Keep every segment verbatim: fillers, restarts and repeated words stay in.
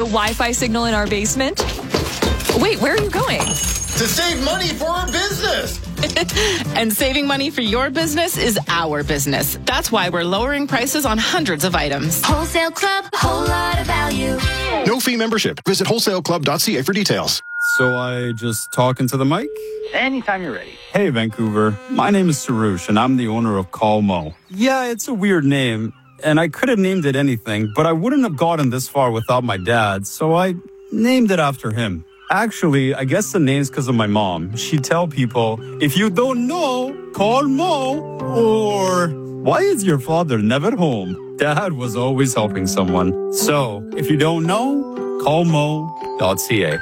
Wi-Fi signal in our basement. Wait, where are you going? To save money for our business. And saving money for your business is our business. That's why we're lowering prices on hundreds of items. Wholesale Club, a whole lot of value. No fee membership. Visit wholesale club dot c a for details. So I just talk into the mic? Anytime you're ready. Hey, Vancouver. My name is Sarush, and I'm the owner of Call Mo. Yeah, it's a weird name, and I could have named it anything, but I wouldn't have gotten this far without my dad, so I named it after him. Actually, I guess the name's because of my mom. She'd tell people, if you don't know, call Mo. Or, why is your father never home? Dad was always helping someone. So, if you don't know, call mo dot c a.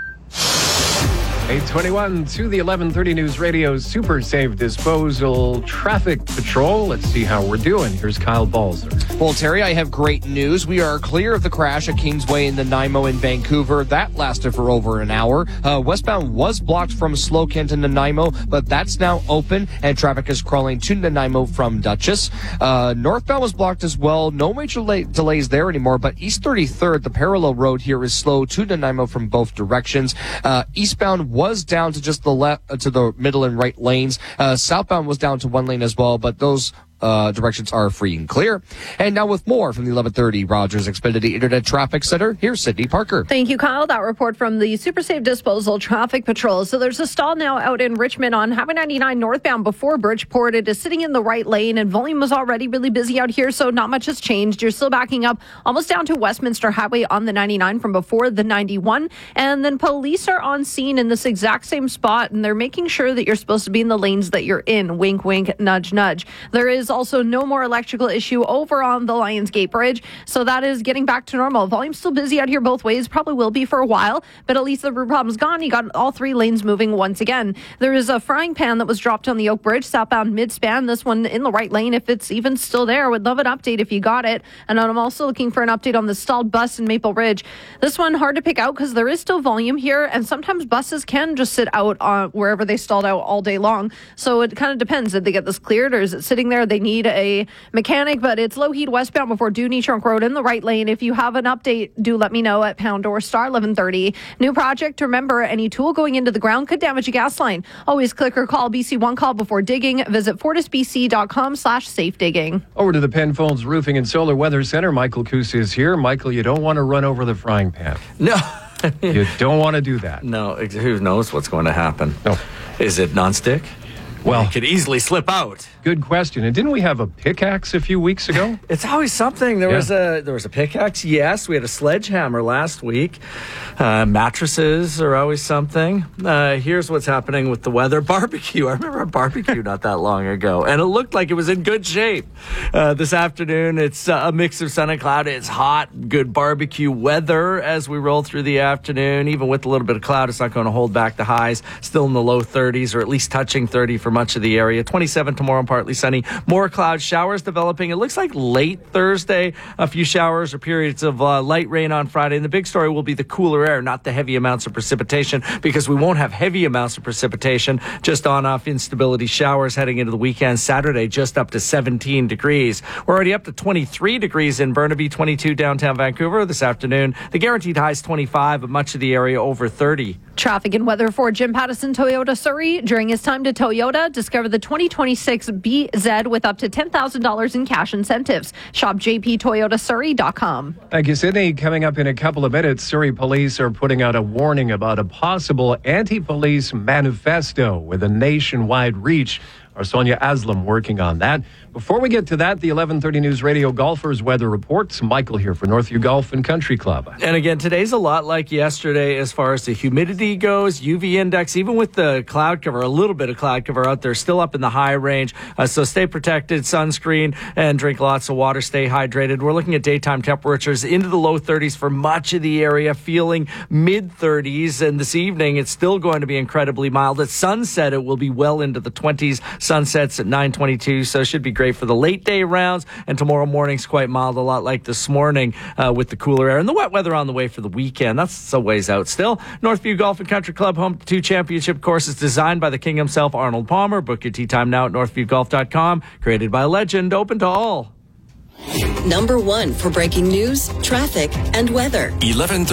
eight twenty-one to the eleven thirty News Radio Super Safe Disposal Traffic Patrol. Let's see how we're doing. Here's Kyle Balzer. Well, Terry, I have great news. We are clear of the crash at Kingsway in Nanaimo in Vancouver. That lasted for over an hour. Uh, westbound was blocked from Slow-Kent to Nanaimo, but that's now open, and traffic is crawling to Nanaimo from Dutchess. Uh, northbound was blocked as well. No major la- delays there anymore, but East thirty-third, the parallel road here, is slow to Nanaimo from both directions. Uh, eastbound was down to just the left, uh, to the middle and right lanes. Uh, southbound was down to one lane as well, but those Uh, directions are free and clear. And now with more from the eleven thirty Rogers Xfinity Internet Traffic Center, here's Sydney Parker. Thank you, Kyle. That report from the Super Safe Disposal Traffic Patrol. So there's a stall now out in Richmond on Highway ninety-nine northbound before Bridgeport. It is sitting in the right lane, and volume was already really busy out here, so not much has changed. You're still backing up almost down to Westminster Highway on the ninety-nine from before the ninety-one. And then police are on scene in this exact same spot, and they're making sure that you're supposed to be in the lanes that you're in. Wink, wink, nudge, nudge. There is also no more electrical issue over on the Lionsgate Bridge, so that is getting back to normal. Volume's still busy out here both ways, probably will be for a while, but at least the root problem's gone. You got all three lanes moving once again. There is a frying pan that was dropped on the Oak Bridge, southbound mid-span. This one in the right lane, if it's even still there. Would love an update if you got it. And I'm also looking for an update on the stalled bus in Maple Ridge. This one hard to pick out because there is still volume here, and sometimes buses can just sit out on wherever they stalled out all day long. So it kind of depends. Did they get this cleared, or is it sitting there? They need a mechanic, but it's low heat westbound before Dooney Trunk Road in the right lane. If you have an update, do let me know at pound or star eleven thirty. New project. Remember, any tool going into the ground could damage a gas line. Always click or call B C one call before digging. Visit fortisbc.com slash safe digging. Over to the Penfolds Roofing and Solar Weather Center. Michael Kusa is here. Michael, you don't want to run over the frying pan. No. You don't want to do that. No, who knows what's going to happen? No. Is it nonstick? Well, it could easily slip out. Good question. And didn't we have a pickaxe a few weeks ago? It's always something. There yeah. was a there was a pickaxe. Yes, we had a sledgehammer last week. Uh, mattresses are always something. Uh, here's what's happening with the weather. Barbecue. I remember a barbecue not that long ago, and it looked like it was in good shape. Uh, this afternoon, it's uh, a mix of sun and cloud. It's hot, good barbecue weather as we roll through the afternoon. Even with a little bit of cloud, it's not going to hold back the highs. Still in the low thirties, or at least touching thirty for much of the area. twenty-seven tomorrow, partly sunny. More cloud showers developing. It looks like late Thursday, a few showers or periods of uh, light rain on Friday. And the big story will be the cooler air, not the heavy amounts of precipitation, because we won't have heavy amounts of precipitation, just on-off instability showers heading into the weekend. Saturday, just up to seventeen degrees. We're already up to twenty-three degrees in Burnaby, twenty-two downtown Vancouver this afternoon. The guaranteed high is twenty-five, but much of the area over thirty. Traffic and weather for Jim Pattison Toyota Surrey. During his time to Toyota, discover the twenty twenty-six B Z with up to ten thousand dollars in cash incentives. Shop j p toyota surrey dot com. Thank you, Sydney. Coming up in a couple of minutes, Surrey police are putting out a warning about a possible anti-police manifesto with a nationwide reach. Our Sonia Aslam working on that. Before we get to that, the eleven thirty News Radio Golfers Weather Reports. Michael here for Northview Golf and Country Club. And again, today's a lot like yesterday as far as the humidity goes, U V index, even with the cloud cover, a little bit of cloud cover out there, still up in the high range. Uh, so stay protected, sunscreen, and drink lots of water. Stay hydrated. We're looking at daytime temperatures into the low thirties for much of the area, feeling mid thirties. And this evening, it's still going to be incredibly mild. At sunset, it will be well into the twenties. Sunsets at nine twenty-two, so it should be great for the late day rounds. And tomorrow morning's quite mild, a lot like this morning uh, with the cooler air and the wet weather on the way for the weekend. That's a ways out still. Northview Golf and Country Club, home to two championship courses designed by the king himself, Arnold Palmer. Book your tee time now at northview golf dot com. Created by a legend, open to all. Number one for breaking news, traffic, and weather. eleven